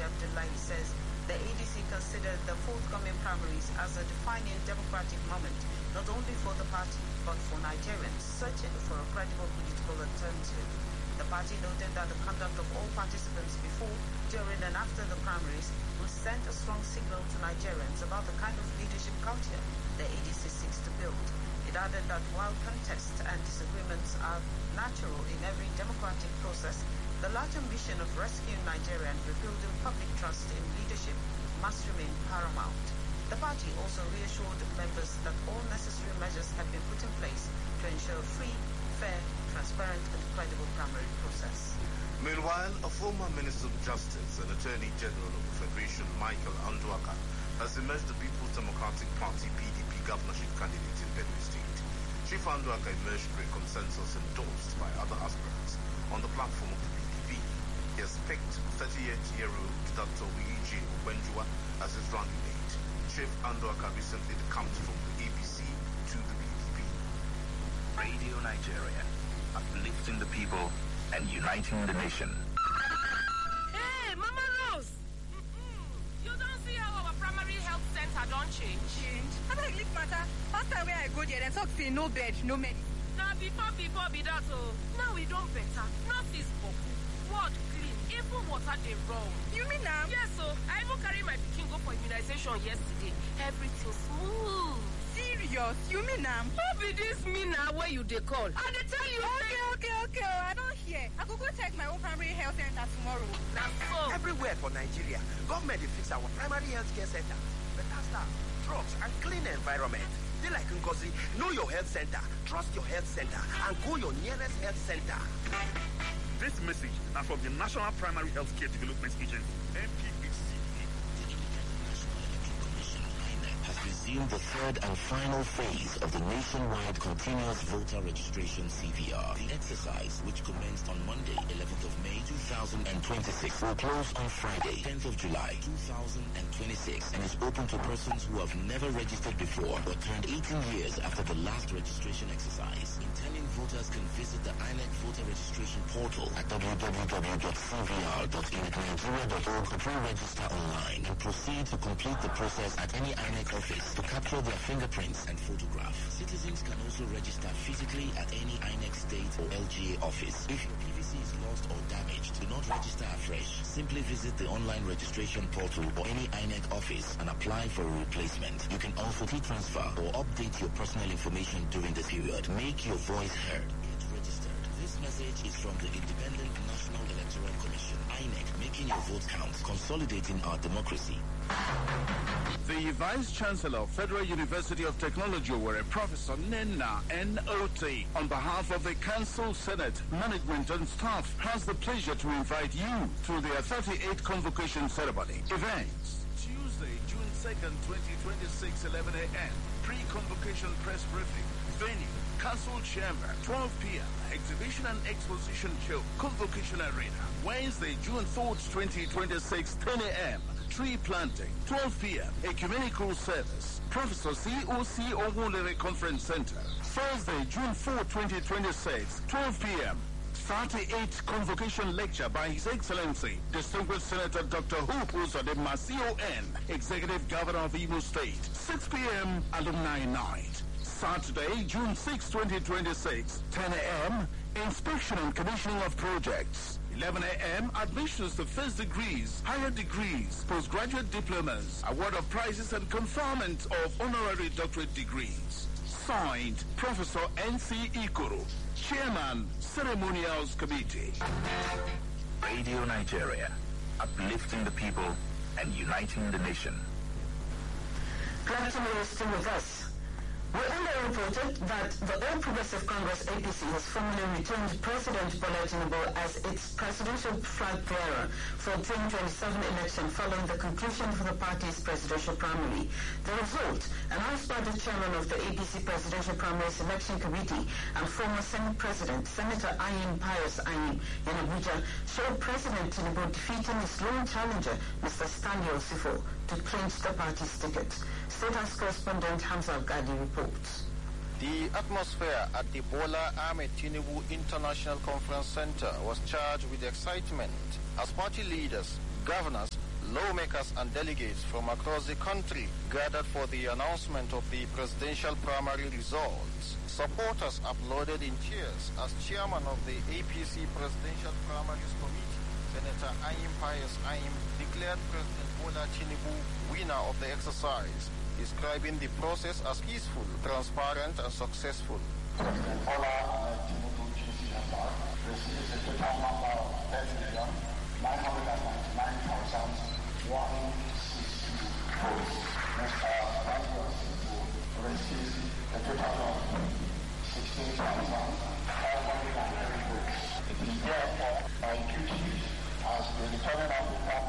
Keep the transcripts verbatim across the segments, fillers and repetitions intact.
Alhaji Abdullahi says the A D C considered the forthcoming primaries as a defining democratic moment, not only for the party, but for Nigerians searching for a credible political alternative. The party noted that the conduct of all participants before, during and after the primaries will send a strong signal to Nigerians about the kind of leadership culture the A D C seeks to build. It added that while contests and disagreements are natural in every democratic process, the larger mission of rescuing Nigeria and rebuilding public trust in leadership must remain paramount. The party also reassured members that all necessary measures have been put in place to ensure a free, fair, transparent and credible primary process. Meanwhile, a former Minister of Justice and Attorney General of the Federation, Michael Anduaka, has emerged the People's Democratic Party P D P governorship candidate in Benue State. Chief Anduaka emerged through a consensus endorsed by other aspirants on the platform of the P D P. He has picked thirty-eight-year-old Doctor Luigi Wenjua as his running mate. Chief Anduaka recently decamped from the A P C to the P D P. Radio Nigeria, uplifting the people and uniting the nation. Hey, Mama Rose! Mm-mm. You don't see how our primary health center don't change? Change? I don't leave matter. Last time when I go there, they talk say no bed, no medicine. Now before, before be that oh. Now we don't better. Nurse is boku. Ward clean. Even water they wrong. You mean now? Yes, so I even carry my pikin go for immunization yesterday. Everything smooth. Serious? You mean now? Who be this me now where you they call? I they tell you. Okay, okay, okay. I don't hear. I go go check my own primary health center tomorrow. That's so. Everywhere for Nigeria, government will fix our primary health care center. Better staff, drugs, and clean environment. They like Ngozi. Know your health center. Trust your health center. And go your nearest health center. This message is from the National Primary Health Care Development Agency, N P H C. Has resumed the third and final phase of the nationwide continuous voter registration C V R. The exercise, which commenced on Monday, eleventh of May two thousand twenty-six, will close on Friday, tenth of July two thousand twenty-six, and is open to persons who have never registered before or turned eighteen years after the last registration exercise. Intending voters can visit the I N E C voter registration portal at w w w dot c v r dot i n e c nigeria dot org to pre-register online and proceed to complete the process at any I N E C office to capture their fingerprints and photograph. Citizens can also register physically at any I N E C state or L G A office. If your P V C is lost or damaged, do not register afresh. Simply visit the online registration portal or any I N E C office and apply for a replacement. You can also e-transfer or update your personal information during this period. Make your voice heard. Get registered. This message is from the Independent National Electoral Commission, I N E C, making your vote count, consolidating our democracy. The Vice Chancellor of Federal University of Technology, Owerri, Professor Nenna N O T, on behalf of the Council, Senate, Management and Staff, has the pleasure to invite you to their thirty-eighth Convocation Ceremony. Events: Tuesday, June second, twenty twenty-six, eleven a m Pre-convocation press briefing. Venue: Council Chamber, twelve p m Exhibition and Exposition Show, Convocation Arena. Wednesday, June fourth, twenty twenty-six, ten a m Tree planting, twelve p m Ecumenical service, Professor C O C Ogunlere Conference Center. Thursday, June fourth, twenty twenty-six, twelve p m thirty-eighth Convocation Lecture by His Excellency, Distinguished Senator Doctor Hope Uzodinma, C O N, Executive Governor of Imo State, six p m Alumni Night. Saturday, June sixth, twenty twenty-six, ten a m Inspection and Commissioning of Projects. eleven a m Admissions to first degrees, higher degrees, postgraduate diplomas, award of prizes and conferment of honorary doctorate degrees. Signed, Professor N C Ikoro, Chairman, Ceremonials Committee. Radio Nigeria, uplifting the people and uniting the nation. Good afternoon, still with us. We earlier reported that the All Progressive Congress A P C has formally returned President Bola Tinubu as its presidential flag bearer for the twenty twenty-seven election following the conclusion of the party's presidential primary. The result, announced by the chairman of the A P C Presidential Primary Selection Committee and former Senate President, Senator Ayim Pius Ayim in Abuja, showed President Tinubu defeating his lone challenger, Mister Stanley Osifo, to clinch the party's ticket. State House correspondent Hamza Al-Gadi reports. The atmosphere at the Bola Ahmed Tinubu International Conference Center was charged with excitement as party leaders, governors, lawmakers and delegates from across the country gathered for the announcement of the presidential primary results. Supporters applauded in cheers as chairman of the A P C Presidential Primaries Committee, Senator Ayim Pius Ayim, declared President Bola Tinubu winner of the exercise, describing the process as peaceful, transparent, and successful. President Bola Tinubu G C F R receives a total number of ten million nine hundred ninety-nine thousand one hundred sixty votes. Mister Francois receives a total of sixteen thousand five hundred three votes. It is therefore my duty as the returning officer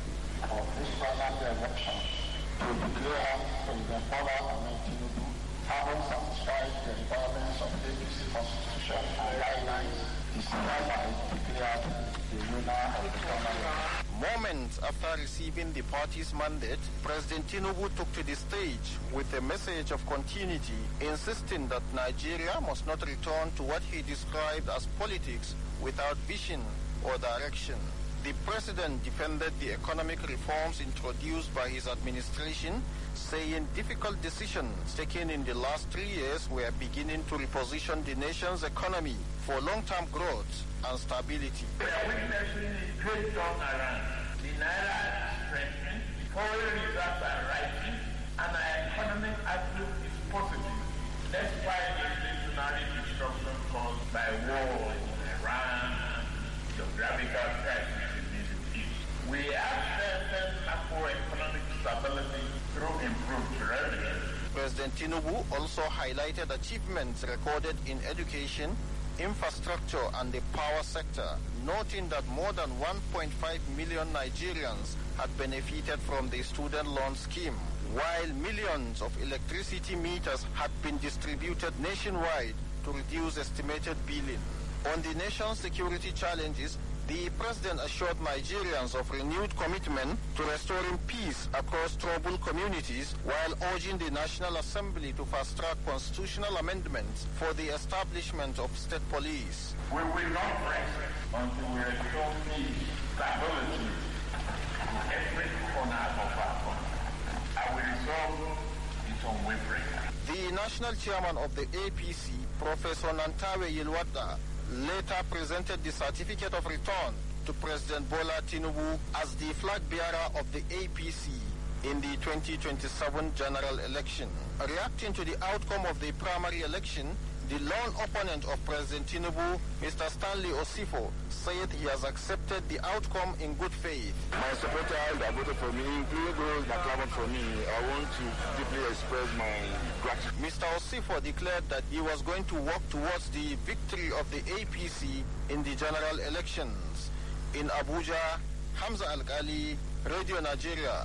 of this primary election to declare President Bola Tinubu having satisfied the requirements of the A P C Constitution and guidelines, is hereby declared the winner of the primary. Moments after receiving the party's mandate, President Tinubu took to the stage with a message of continuity, insisting that Nigeria must not return to what he described as politics without vision or direction. The president defended the economic reforms introduced by his administration, saying difficult decisions taken in the last three years were beginning to reposition the nation's economy for long-term growth and stability. We are witnessing a great turnaround. The naira is strengthening, foreign reserves are rising, and our economic outlook is positive, despite the inflationary disruption caused by war in Iran and geographical crisis in the Middle East. We have strengthened macroeconomic stability through improved revenue. President Tinubu also highlighted achievements recorded in education, infrastructure, and the power sector, noting that more than one point five million Nigerians had benefited from the student loan scheme, while millions of electricity meters had been distributed nationwide to reduce estimated billing. On the nation's security challenges, the president assured Nigerians of renewed commitment to restoring peace across troubled communities while urging the National Assembly to fast-track constitutional amendments for the establishment of state police. We will not rest until we restore peace, stability to every corner of our country. Our resolve is unwavering. The national chairman of the A P C, Professor Nantawe Yilwada, later presented the certificate of return to President Bola Tinubu as the flag bearer of the A P C in the twenty twenty-seven general election. Reacting to the outcome of the primary election, the lone opponent of President Tinubu, Mister Stanley Osifo, said he has accepted the outcome in good faith. My supporters that voted for me, including those that clamored for me, I want to deeply express my gratitude. Mister Osifo declared that he was going to work towards the victory of the A P C in the general elections. In Abuja, Hamza Al-Ghali, Radio Nigeria.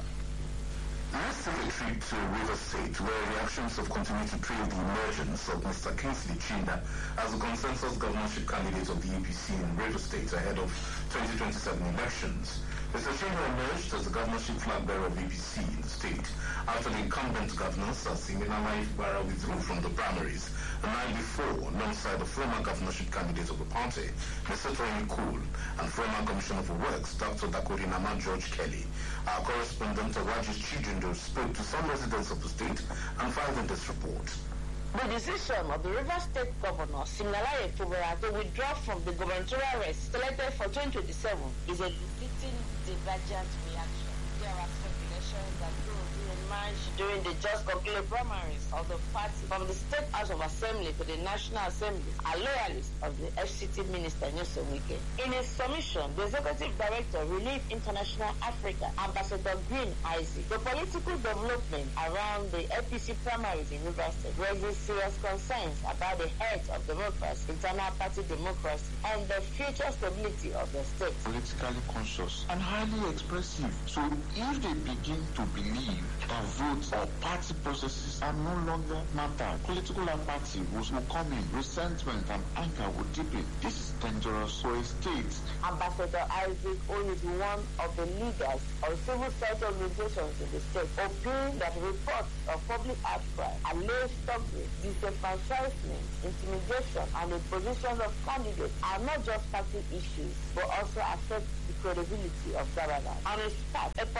Let's take a trip to River State, where reactions have continued to trail the emergence of Mister Kingsley Chinda as the consensus governorship candidate of the A P C in River State ahead of twenty twenty-seven elections. Mister Chinda emerged as the governorship flag bearer of A P C in the state after the incumbent governor, Sasimina Naifbara, withdrew from the primaries the night before alongside the former governorship candidate of the party, Mister Tony Cool, and former Commissioner for Works, Doctor Dakorinama George Kelly. Our correspondent, Rajis Chijindo, spoke to some residents of the state and filed in this report. The decision of the River State Governor, Siminalayi Fubara, to withdraw from the gubernatorial race selected for twenty twenty-seven is a defeating divergent reaction. There are speculations that those who emerged during the just concluded primaries of the party from the State House of Assembly to the National Assembly are loyalists of the F C T Minister Nyesom Wike. In his submission, the Executive Director, Relief International Africa, Ambassador Green Isaac, the political development around the A P C primaries in River State raises serious concerns about the health of democracy, internal party democracy, and the future stability of the state. Politically conscious and highly expressive. So if they begin to believe that votes or party processes are no longer matter, political apathy will come in, resentment and anger will deepen. This is dangerous for a state. Ambassador Isaac, who is one of the leaders of civil society organizations in the state, opined that reports of public outcry, alleged thuggery, disenfranchisement, intimidation, and imposition of candidates are not just party issues, but also affect the credibility of government. On its part, a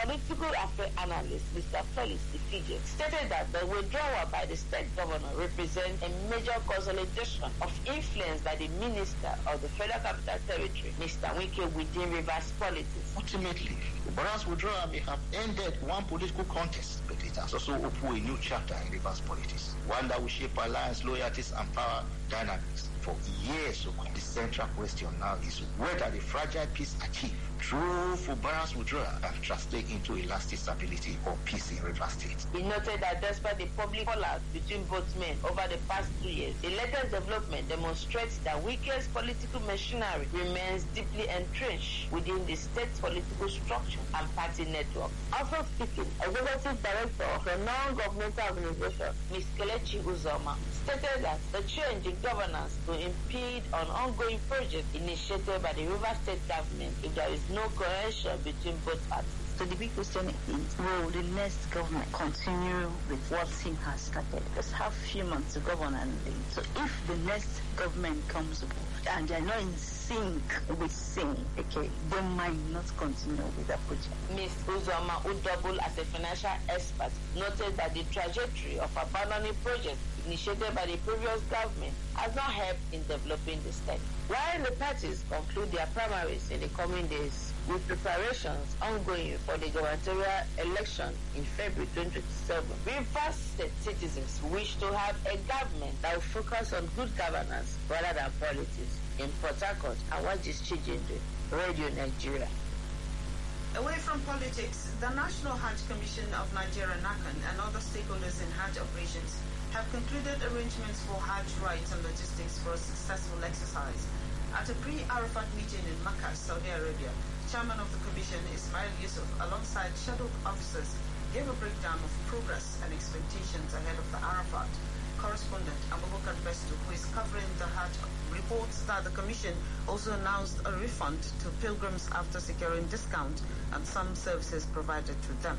political affairs analyst, Mister Felix Ifije, stated that the withdrawal by the state governor represents a major consolidation of influence by the minister of the Federal Capital Territory, Mister Wike, within Rivers politics. Ultimately, Ubara's withdrawal may have ended one political contest, but it has also opened a new chapter in Rivers politics, one that will shape alliance loyalties and power dynamics for years to come. The central question now is whether the fragile peace achieved through Ubara's withdrawal can translate into a lasting stability or peace in Rivers State. He noted that despite the public fallout between both men over the past two years, the latest development demonstrates that Wike's political machinery remains deeply entrenched within the state's political structure and party network. Also speaking, Executive Director of a non-governmental organization, Miz Kelechi Uzoma, stated that the change in governance will impede on ongoing projects initiated by the Rivers State government if there is no cohesion between both parties. So the big question is, will the next government continue with what he has started? Just have a few months to govern and lead. So if the next government comes aboard and they're not in sync with Singh, okay, they might not continue with that project. Miz Uzoma, who doubled as a financial expert, noted that the trajectory of abandoning projects initiated by the previous government has not helped in developing the state. While the parties conclude their primaries in the coming days, with preparations ongoing for the gubernatorial election in February twenty twenty-seven, Rivers State citizens wish to have a government that will focus on good governance rather than politics. In Port Harcourt, Awajis Chijinde, Radio Nigeria. Away from politics, the National Hajj Commission of Nigeria, NACON, and other stakeholders in Hajj operations have concluded arrangements for Hajj rights and logistics for a successful exercise. At a pre-Arafat meeting in Makkah, Saudi Arabia, Chairman of the Commission, Ismail Yusuf, alongside scheduled officers, gave a breakdown of progress and expectations ahead of the Arafat. Correspondent Abubakar Bestu, who is covering the Hajj, reports that the Commission also announced a refund to pilgrims after securing discount and some services provided to them.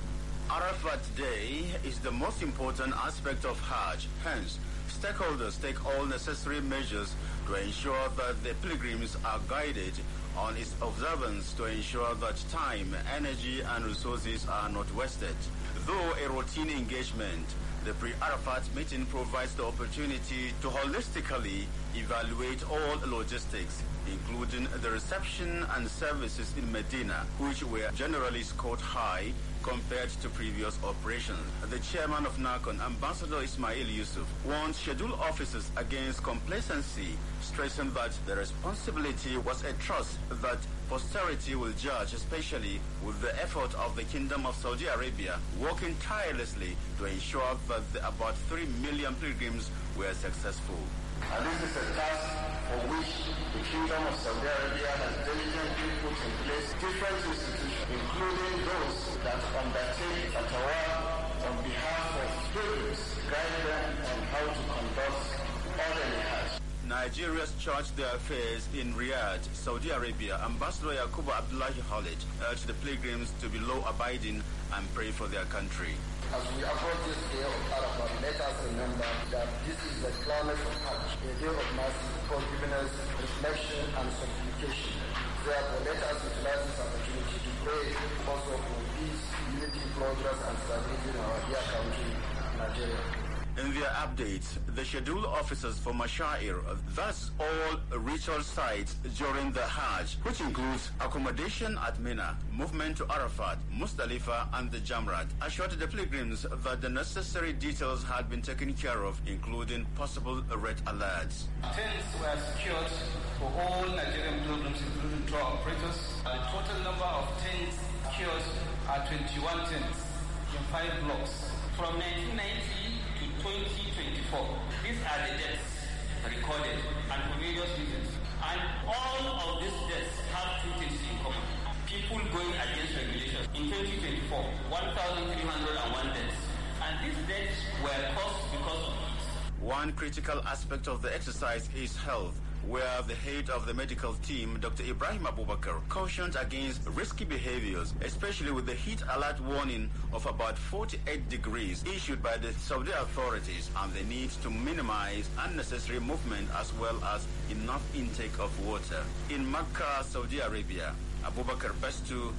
Arafat Day is the most important aspect of Hajj. Hence, stakeholders take all necessary measures to ensure that the pilgrims are guided on its observance to ensure that time, energy, and resources are not wasted. Though a routine engagement, the pre-Arafat meeting provides the opportunity to holistically evaluate all logistics, including the reception and services in Medina, which were generally scored high compared to previous operations. The chairman of NACON, Ambassador Ismail Yusuf, warned scheduled officers against complacency, stressing that the responsibility was a trust that posterity will judge, especially with the effort of the Kingdom of Saudi Arabia, working tirelessly to ensure that the about three million pilgrims were successful. And this is a task for which the Kingdom of Saudi Arabia has diligently put in place different institutions, including those that undertake fatwa on behalf of pilgrims, guide them on how to conduct orderly Hajj. Nigeria's Chargé d'Affaires in Riyadh, Saudi Arabia, Ambassador Yakubu Abdullahi Khalid urged the pilgrims to be law-abiding and pray for their country. As we approach this day of Arafat, let us remember that this is the climax of Hajj, a day of mercy, forgiveness, reflection, and supplication. Therefore, let us utilize this opportunity to pray also for peace, unity, progress, and stability in our dear country, Nigeria. In their updates, the scheduled officers for Mashair, thus all ritual sites during the Hajj, which includes accommodation at Mina, movement to Arafat, Muzdalifah, and the Jamrat, assured the pilgrims that the necessary details had been taken care of, including possible red alerts. Tents were secured for all Nigerian pilgrims, including tour operators. The total number of tents secured are twenty-one tents in five blocks. From nineteen ninety to twenty twenty-four. These are the deaths recorded and for various reasons. And all of these deaths have two things in common. People going against regulations. In twenty twenty-four, one thousand three hundred one deaths. And these deaths were caused because of heat. One critical aspect of the exercise is health, where the head of the medical team, Doctor Ibrahim Abubakar, cautioned against risky behaviors, especially with the heat alert warning of about forty-eight degrees issued by the Saudi authorities, and the need to minimize unnecessary movement as well as enough intake of water. In Makkah, Saudi Arabia, Abubakar Bestu,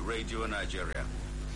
Radio Nigeria.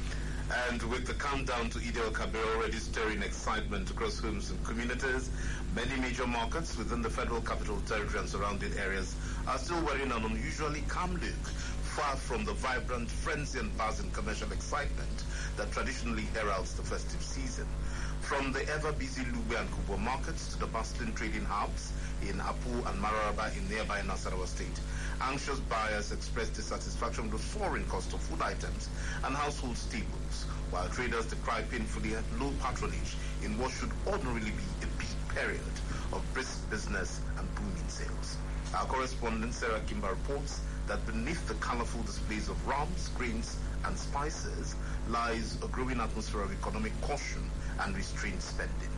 And with the countdown to Eid al-Kabir already stirring excitement across homes and communities, many major markets within the Federal Capital Territory and surrounding areas are still wearing an unusually calm look, far from the vibrant, frenzy and buzz and commercial excitement that traditionally heralds the festive season. From the ever-busy Lugbe and Kubwa markets to the bustling trading hubs in Apu and Mararaba in nearby Nasarawa State, anxious buyers expressed dissatisfaction with the soaring cost of food items and household staples, while traders decry painfully at low patronage in what should ordinarily be a peak period of brisk business and booming sales. Our correspondent Sarah Kimba reports that beneath the colorful displays of rams, grains, and spices lies a growing atmosphere of economic caution and restrained spending.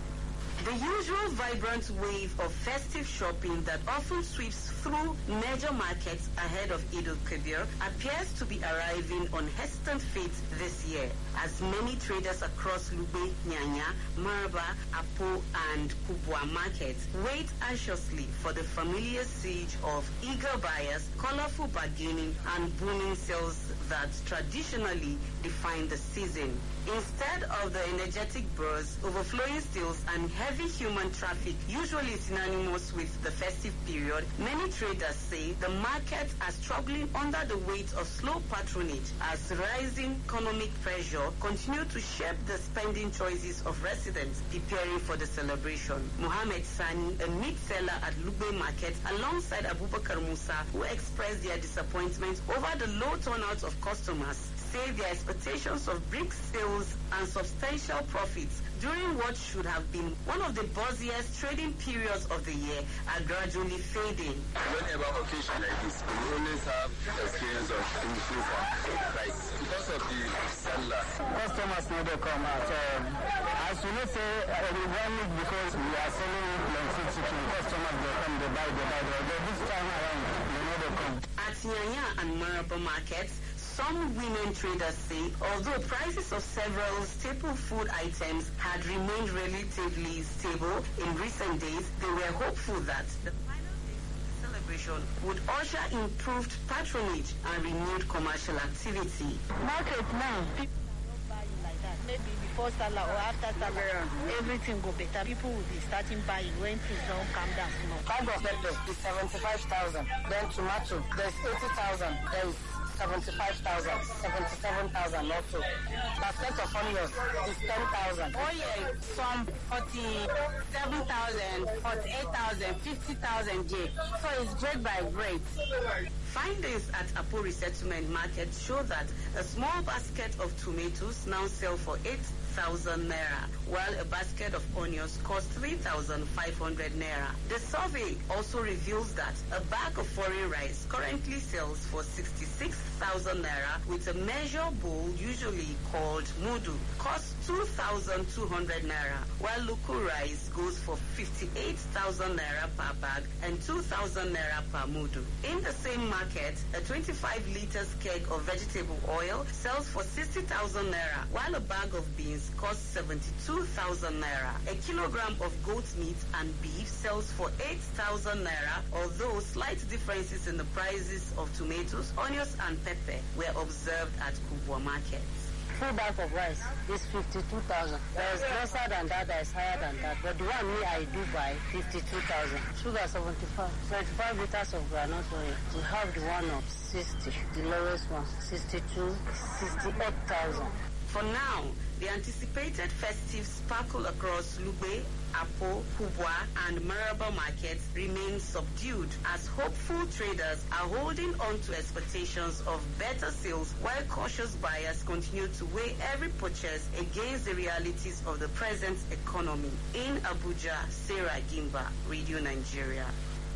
The usual vibrant wave of festive shopping that often sweeps through major markets ahead of Eid al-Kabir appears to be arriving on hesitant feet this year, as many traders across Lugbe, Nyanya, Maraba, Apo, and Kubwa markets wait anxiously for the familiar siege of eager buyers, colorful bargaining, and booming sales that traditionally define the season. Instead of the energetic buzz, overflowing stills, and heavy human traffic usually synonymous with the festive period, many traders say the markets are struggling under the weight of slow patronage as rising economic pressure continue to shape the spending choices of residents preparing for the celebration. Mohammed Sani, a meat seller at Lugbe Market, alongside Abubakar Musa, who expressed their disappointment over the low turnout of customers, say their expectations of brisk sales and substantial profits during what should have been one of the busiest trading periods of the year are gradually fading. Whenever occasion like this, we always have experience of increase in price because of the seller. Customers never come at all. As you know, say, uh, we want it because we are selling plenty chicken. Customers, they come, they buy, they buy, they buy. This time around, they never come. At Nyanya and Maraba markets, some women traders say although prices of several staple food items had remained relatively stable in recent days, they were hopeful that the final days of the celebration would usher improved patronage and renewed commercial activity. Market now, people are not buying like that. Maybe before Salah or after Salah, everything go better. People will be starting buying when things don't calm down small. Bag of pepper is seventy-five thousand. Then tomato, there's eighty thousand. There's seventy-five thousand, seventy-seven thousand also. Basket of onions is ten thousand. Oil, some forty-seven thousand, forty-eight thousand, fifty thousand J. So it's grade by grade. Findings at Apo Resettlement Market show that a small basket of tomatoes now sell for eight thousand naira, while a basket of onions costs three thousand five hundred naira. The survey also reveals that a bag of foreign rice currently sells for sixty-six thousand naira, with a measure bowl usually called mudu costs two thousand two hundred naira, while local rice goes for fifty-eight thousand naira per bag and two thousand naira per mudu. In the same market, a twenty-five liters keg of vegetable oil sells for sixty thousand naira, while a bag of beans costs seventy-two thousand naira. A kilogram of goat meat and beef sells for eight thousand naira, although slight differences in the prices of tomatoes, onions, and pepper were observed at Kubwa markets. Full bag of rice is fifty-two thousand. There is lesser than that, there is higher than that. But the one me I do buy, fifty-two thousand. Sugar, seventy-five. twenty-five liters of granite oil. We have the one of sixty. The lowest one, sixty-two, sixty-eight thousand. For now, the anticipated festive sparkle across Lugbe, Apo, Kubwa, and Maraba markets remains subdued as hopeful traders are holding on to expectations of better sales while cautious buyers continue to weigh every purchase against the realities of the present economy. In Abuja, Sarah Gimba, Radio Nigeria.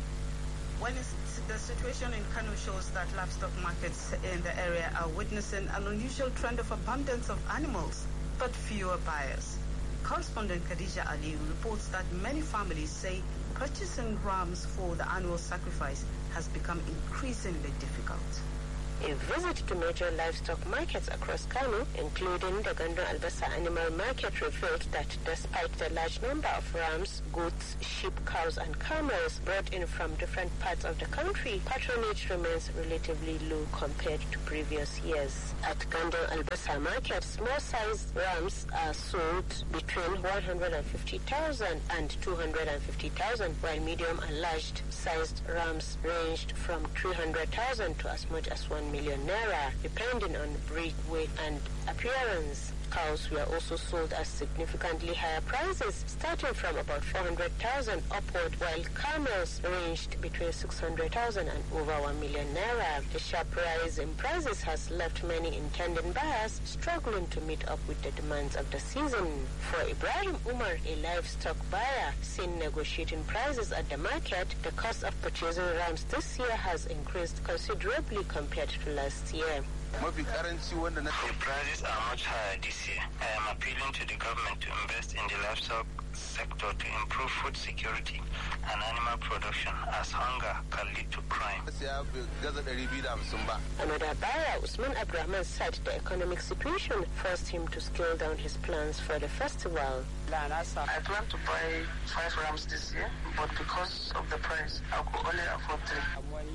When it's, the situation in Kano shows that livestock markets in the area are witnessing an unusual trend of abundance of animals, but fewer buyers. Correspondent Khadija Ali reports that many families say purchasing rams for the annual sacrifice has become increasingly difficult. A visit to major livestock markets across Kano, including the Gandon Albasa Animal Market, revealed that despite the large number of rams, goats, sheep, cows, and camels brought in from different parts of the country, patronage remains relatively low compared to previous years. At Gandon Albasa Market, small-sized rams are sold between one hundred fifty thousand and two hundred fifty thousand, while medium and large-sized rams ranged from three hundred thousand to as much as one million naira, depending on breed, weight, and appearance. Cows were also sold at significantly higher prices, starting from about four hundred thousand upward, while camels ranged between six hundred thousand and over one million naira. The sharp rise in prices has left many intending buyers struggling to meet up with the demands of the season. For Ibrahim Umar, a livestock buyer, seen negotiating prices at the market, the cost of purchasing rams this year has increased considerably compared to last year. The prices are much higher this year. I am appealing to the government to invest in the livestock sector to improve food security and animal production, as hunger can lead to crime. Another buyer, Usman Abrahman, said the economic situation forced him to scale down his plans for the festival. I plan to buy five rams this year, but because of the price, I could only afford three.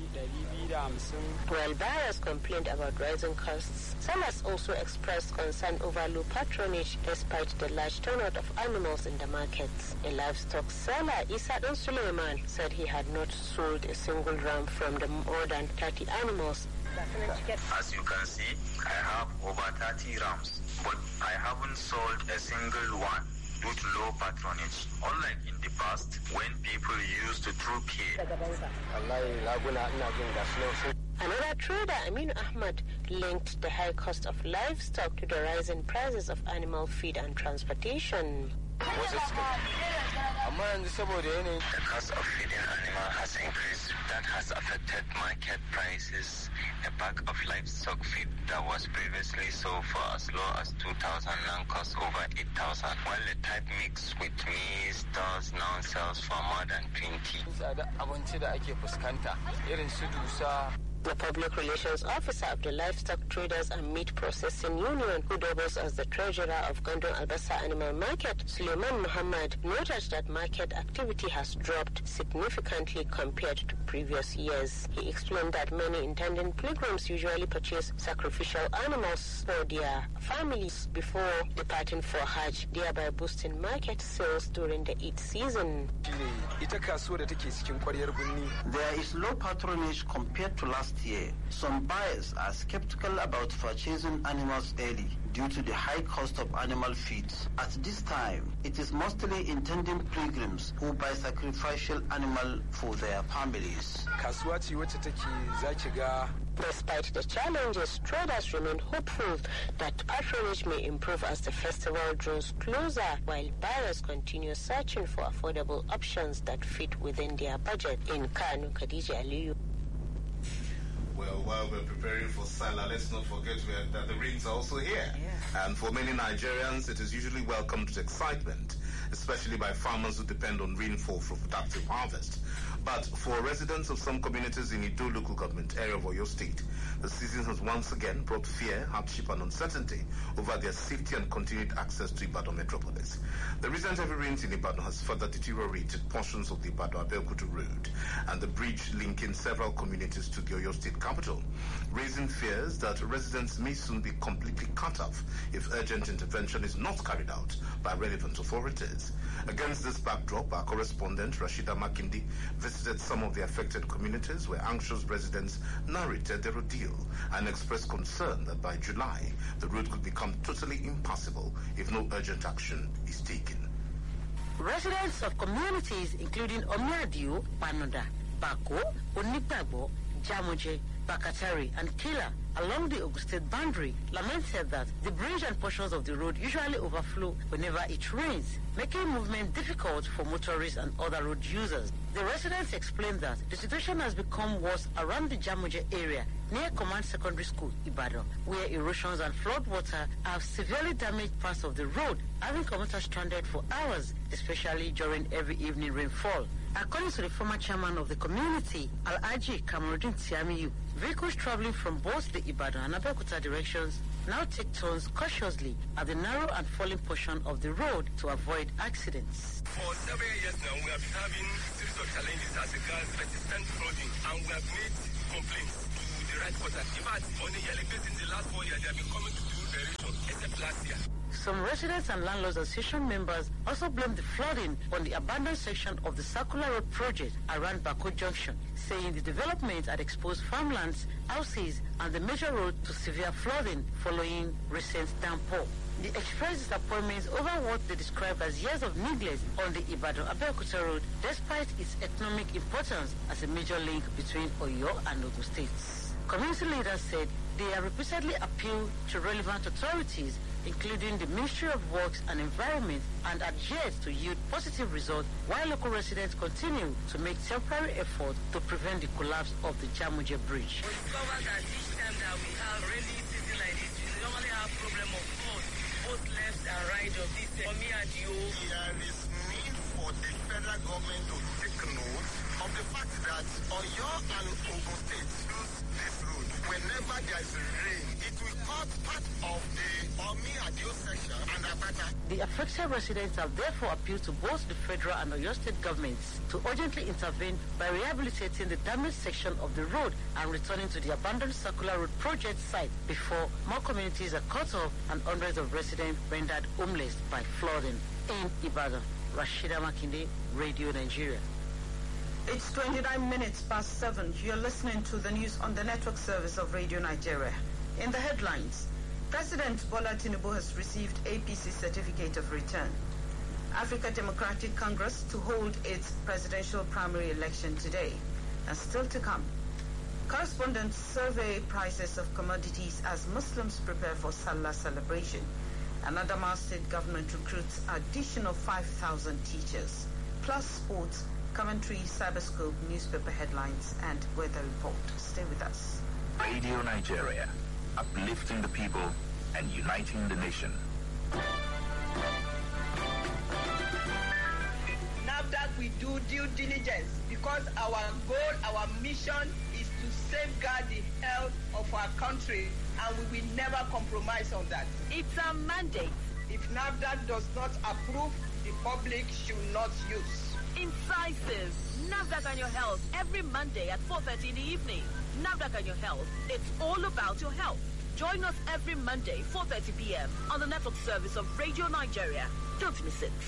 While buyers complained about rising costs, sellers also expressed concern over low patronage despite the large turnout of animals in the markets. A livestock seller, Isa Suleiman, said he had not sold a single ram from the more than thirty animals. As you can see, I have over thirty rams, but I haven't sold a single one due to low patronage, unlike in the past when people used to troop here. Another trader, Amin Ahmad, linked the high cost of livestock to the rising prices of animal feed and transportation. The cost of feeding animal has increased. That has affected market prices. A bag of livestock feed that was previously sold for as low as two thousand now costs over eight thousand, while the type mix with maize does now sells for more than twenty. The public relations officer of the Livestock Traders and Meat Processing Union, who doubles as the treasurer of Gandon Albasa Animal Market, Suleiman Muhammad, noted that market activity has dropped significantly compared to previous years. He explained that many intending pilgrims usually purchase sacrificial animals for their families before departing for Hajj, thereby boosting market sales during the Eid season. There is low patronage compared to last year. Some buyers are skeptical about purchasing animals early due to the high cost of animal feeds. At this time, it is mostly intending pilgrims who buy sacrificial animal for their families. Despite the challenges, traders remain hopeful that patronage may improve as the festival draws closer, while buyers continue searching for affordable options that fit within their budget. In Kano, Khadija Aliyu. Well, while we're preparing for Salah, let's not forget that the rains are also here. Yeah. And for many Nigerians, it is usually welcomed excitement, especially by farmers who depend on rainfall for productive harvest. But for residents of some communities in Ido local government area of Oyo State, the season has once again brought fear, hardship, and uncertainty over their safety and continued access to Ibadan metropolis. The recent heavy rains in Ibadan has further deteriorated portions of the Ibadan-Abeokuta road and the bridge linking several communities to the Oyo State capital, raising fears that residents may soon be completely cut off if urgent intervention is not carried out by relevant authorities. Against this backdrop, our correspondent Rashida Makindi visited some of the affected communities where anxious residents narrated their ordeal and expressed concern that by July, the road could become totally impassable if no urgent action is taken. Residents of communities including Omiadio, Panoda, Bako, Onipabo, Jamoje, Bakatari, and Kila along the Ogun State boundary lamented that the bridge and portions of the road usually overflow whenever it rains, making movement difficult for motorists and other road users. The residents explained that the situation has become worse around the Jamoje area near Command Secondary School, Ibadan, where erosions and floodwater have severely damaged parts of the road, having commuters stranded for hours, especially during every evening rainfall. According to the former chairman of the community, Al-Aji Kamarudin Tiamiyu, Vehicles traveling from both the Ibadan and Abeokuta directions now take turns cautiously at the narrow and falling portion of the road to avoid accidents. For several years now, we have been having series of challenges as regards persistent flooding, and we have made complaints to the right quarters. In fact, on a yearly basis in the last four years, they have been coming to do variation, except last year. Some residents and landlords association members also blame the flooding on the abandoned section of the Circular Road project around Bako Junction, saying the development had exposed farmlands, houses, and the major road to severe flooding following recent downpour. They expressed disappointment over what they described as years of neglect on the Ibadan-Abeokuta road, despite its economic importance as a major link between Oyo and Ogun states. Community leaders said they have repeatedly appealed to relevant authorities, including the Ministry of Works and Environment, and are yet to yield positive results, while local residents continue to make temporary efforts to prevent the collapse of the Jamuje Bridge. We discover that each time that we have rainy season like this, we normally have problem of flood, both left and right of this. For me and you, there is need for the federal government to take note of the fact that Oyo and Ogun State use this road. Whenever there is rain, it will cut part of the Omi-Adio section and Abata. The affected residents have therefore appealed to both the federal and Oyo state governments to urgently intervene by rehabilitating the damaged section of the road and returning to the abandoned Circular Road project site before more communities are cut off and hundreds of residents rendered homeless by flooding. In Ibadan, Rashida Makinde, Radio Nigeria. It's twenty-nine minutes past seven. You're listening to the news on the network service of Radio Nigeria. In the headlines, President Bola Tinubu has received A P C certificate of return. Africa Democratic Congress to hold its presidential primary election today, and still to come. Correspondents survey prices of commodities as Muslims prepare for Salah celebration. And Adamawa State government recruits additional five thousand teachers, plus sports, commentary, cyberscope, newspaper headlines, and weather report. Stay with us. Radio Nigeria, uplifting the people and uniting the nation. NAFDAC, we do due diligence because our goal, our mission is to safeguard the health of our country, and we will never compromise on that. It's a mandate. If NAFDAC does not approve, the public should not use. Incisive. NAFDAC and your health every Monday at four thirty in the evening. NAFDAC and your health. It's all about your health. Join us every Monday, four thirty p.m. on the network service of Radio Nigeria. Don't miss it.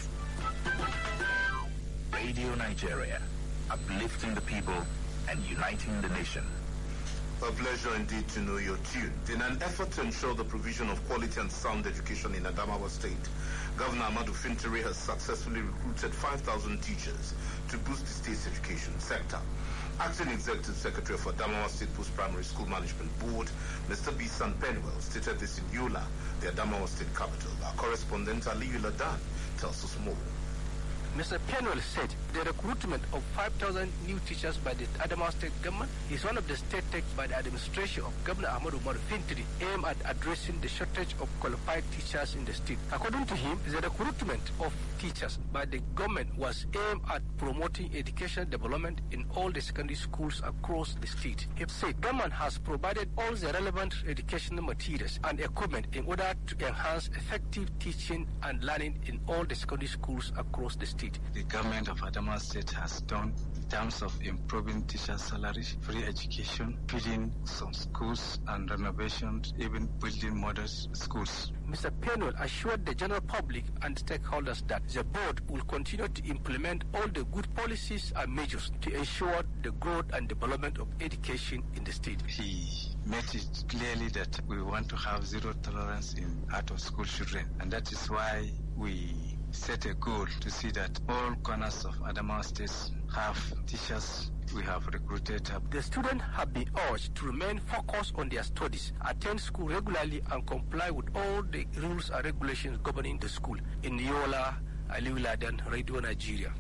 Radio Nigeria, uplifting the people and uniting the nation. A pleasure indeed to know you're tuned. In an effort to ensure the provision of quality and sound education in Adamawa State, Governor Ahmadu Fintiri has successfully recruited five thousand teachers to boost the state's education sector. Acting Executive Secretary of Adamawa State Post-Primary School Management Board, Mister Bisan Penwell, stated this in Yola, the Adamawa State capital. Our correspondent Aliyu Ladan tells us more. Mister Penwell said the recruitment of five thousand new teachers by the Adamawa State government is one of the state takes by the administration of Governor Ahmadu Umaru Fintiri aimed at addressing the shortage of qualified teachers in the state. According to him, the recruitment of teachers by the government was aimed at promoting educational development in all the secondary schools across the state. He said government has provided all the relevant educational materials and equipment in order to enhance effective teaching and learning in all the secondary schools across the state. The government of Adamawa State has done in terms of improving teachers' salaries, free education, feeding some schools and renovations, even building modern schools. Mister Penwell assured the general public and stakeholders that the board will continue to implement all the good policies and measures to ensure the growth and development of education in the state. He made it clearly that we want to have zero tolerance in out-of-school children, and that is why we set a goal to see that all corners of Adamawa State have teachers we have recruited. The students have been urged to remain focused on their studies, attend school regularly, and comply with all the rules and regulations governing the school. In Yola, Aliyu Ladan, Radio Nigeria.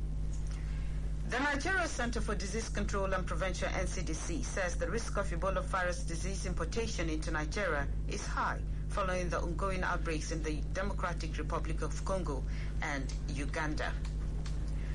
The Nigeria Center for Disease Control and Prevention, N C D C, says the risk of Ebola virus disease importation into Nigeria is high following the ongoing outbreaks in the Democratic Republic of Congo and Uganda.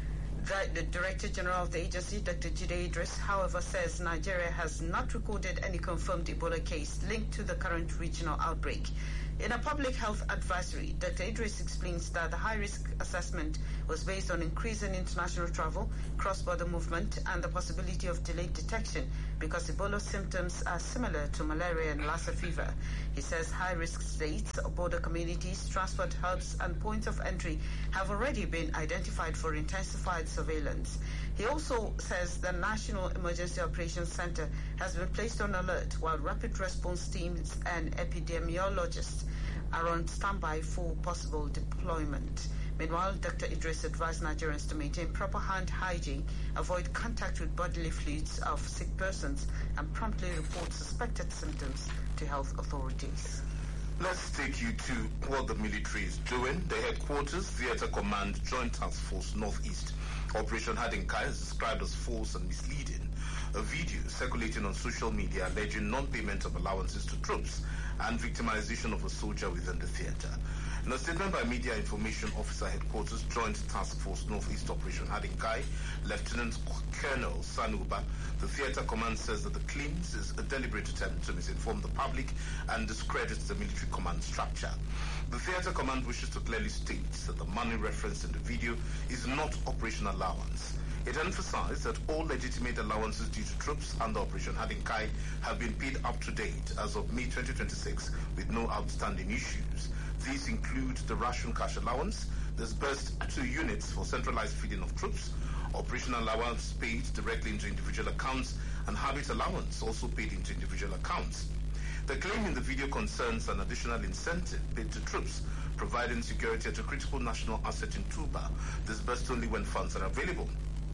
The, the Director General of the agency, Doctor Jide Idris, however, says Nigeria has not recorded any confirmed Ebola case linked to the current regional outbreak. In a public health advisory, Doctor Idris explains that the high-risk assessment was based on increasing international travel, cross-border movement, and the possibility of delayed detection because Ebola symptoms are similar to malaria and Lassa fever. He says high-risk states, border communities, transport hubs, and points of entry have already been identified for intensified surveillance. He also says the National Emergency Operations Center has been placed on alert while rapid response teams and epidemiologists are on standby for possible deployment. Meanwhile, Doctor Idris advised Nigerians to maintain proper hand hygiene, avoid contact with bodily fluids of sick persons, and promptly report suspected symptoms to health authorities. Let's take you to what the military is doing. The Headquarters Theatre Command Joint Task Force Northeast Operation Hadinkai is described as false and misleading. A video circulating on social media alleging non-payment of allowances to troops and victimization of a soldier within the theatre. In a statement by Media Information Officer Headquarters Joint Task Force Northeast Operation Hadinkai, Lieutenant Colonel Sanuba, the theatre command says that the claims is a deliberate attempt to misinform the public and discredit the military command structure. The theatre command wishes to clearly state that the money referenced in the video is not operation allowance. It emphasized that all legitimate allowances due to troops under Operation Hadinkai have been paid up to date as of May twenty twenty-six with no outstanding issues. These include the ration cash allowance, disbursed to units for centralized feeding of troops, operational allowance paid directly into individual accounts, and habit allowance also paid into individual accounts. The claim in the video concerns an additional incentive paid to troops, providing security at a critical national asset in Tuba, disbursed only when funds are available.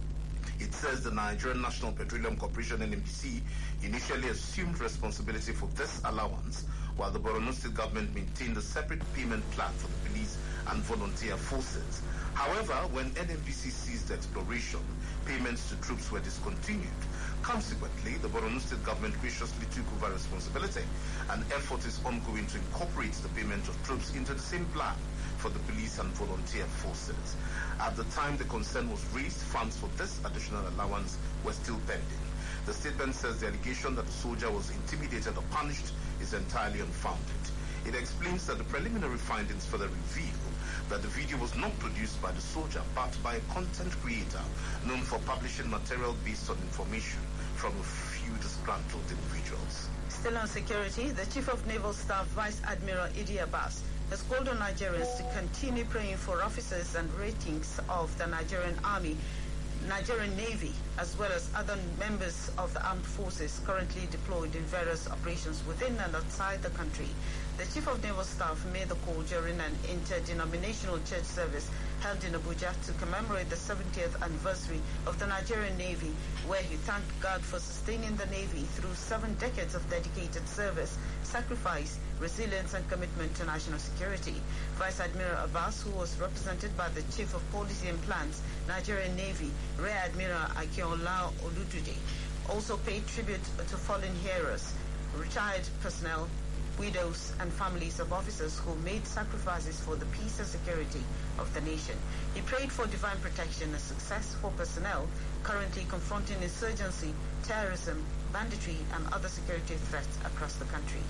It says the Nigerian National Petroleum Corporation N N P C initially assumed responsibility for this allowance, while the Borno State government maintained a separate payment plan for the police and volunteer forces. However, when N N P C ceased the exploration, payments to troops were discontinued. Consequently, the Borno State government graciously took over responsibility, and effort is ongoing to incorporate the payment of troops into the same plan for the police and volunteer forces. At the time the concern was raised, funds for this additional allowance were still pending. The statement says the allegation that the soldier was intimidated or punished is entirely unfounded. It explains that the preliminary findings further reveal that the video was not produced by the soldier but by a content creator known for publishing material based on information from a few disgruntled individuals. Still on security, the Chief of Naval Staff, Vice Admiral Idi Abbas, has called on Nigerians to continue praying for officers and ratings of the Nigerian Army, Nigerian Navy, as well as other members of the armed forces currently deployed in various operations within and outside the country. The Chief of Naval Staff made the call during an interdenominational church service held in Abuja to commemorate the seventieth anniversary of the Nigerian Navy, where he thanked God for sustaining the Navy through seven decades of dedicated service, sacrifice, resilience, and commitment to national security. Vice Admiral Abbas, who was represented by the Chief of Policy and Plans, Nigerian Navy, Rear Admiral Akinola Olutude, also paid tribute to fallen heroes, retired personnel, widows, and families of officers who made sacrifices for the peace and security of the nation. He prayed for divine protection and success for personnel currently confronting insurgency, terrorism, banditry, and other security threats across the country.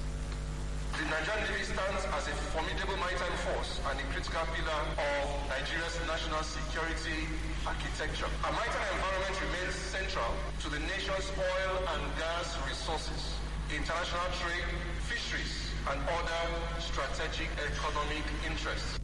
The Nigerian Navy stands as a formidable maritime force and a critical pillar of Nigeria's national security architecture. Our maritime environment remains central to the nation's oil and gas resources, international trade, fisheries, and other strategic economic interests.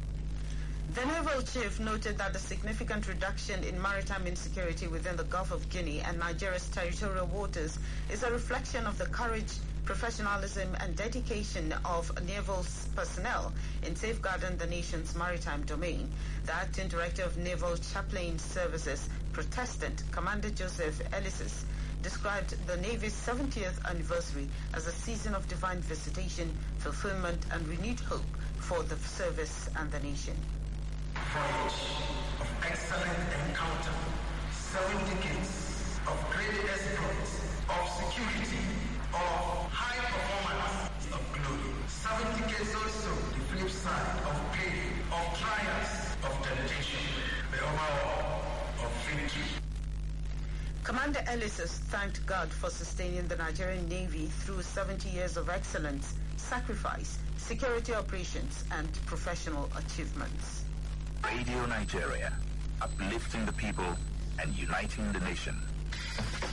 The naval chief noted that the significant reduction in maritime insecurity within the Gulf of Guinea and Nigeria's territorial waters is a reflection of the courage, professionalism, and dedication of naval personnel in safeguarding the nation's maritime domain. The acting director of Naval Chaplain Services, Protestant Commander Joseph Elisis, described the Navy's seventieth anniversary as a season of divine visitation, fulfillment, and renewed hope for the service and the nation. Voyage of excellent encounter, seven decades of great exploits, of security, of high performance, of glory. Seven decades also the flip side of pain, of trials, of temptation, the overall of Commander Ellis has thanked God for sustaining the Nigerian Navy through seventy years of excellence, sacrifice, security operations, and professional achievements. Radio Nigeria, uplifting the people and uniting the nation.